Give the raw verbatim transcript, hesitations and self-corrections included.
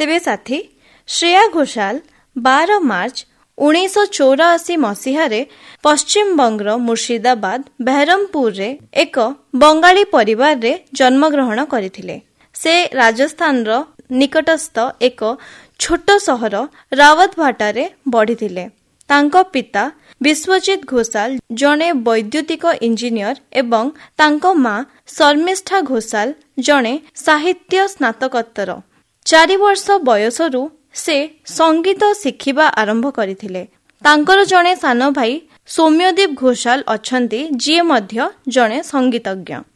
ତେବେ ସାଥୀ, ଶ୍ରେୟା ଘୋଷାଲ ବାର ମାର୍ଚ୍ଚ ଉଣେଇଶହ ଚଉରାଅଶୀ ମସିହାରେ ପଶ୍ଚିମବଙ୍ଗର ମୁର୍ଶିଦାବାଦ ବେହରମପୁରରେ ଏକ ବଙ୍ଗାଳୀ ପରିବାରରେ ଜନ୍ମଗ୍ରହଣ କରିଥିଲେ। ସେ ରାଜସ୍ଥାନର ନିକଟସ୍ଥ ଏକ ଛୋଟ ସହର ରାୱତଭାଟାରେ ବଢ଼ିଥିଲେ। ତାଙ୍କ ପିତା ବିଶ୍ୱଜିତ ଘୋଷାଲ ଜଣେ ବୈଦ୍ୟୁତିକ ଇଞ୍ଜିନିୟର ଏବଂ ତାଙ୍କ ମା ଶର୍ମିଷ୍ଠା ଘୋଷାଲ ଜଣେ ସାହିତ୍ୟ ସ୍ନାତକୋତ୍ତର। ଚାରି ବର୍ଷ ବୟସରୁ ସେ ସଙ୍ଗୀତ ଶିଖିବା ଆରମ୍ଭ କରିଥିଲେ। ତାଙ୍କର ଜଣେ ସାନ ଭାଇ ସୌମ୍ୟଦୀପ ଘୋଷାଲ ଅଛନ୍ତି, ଯିଏ ମଧ୍ୟ ଜଣେ ସଙ୍ଗୀତଜ୍ଞ।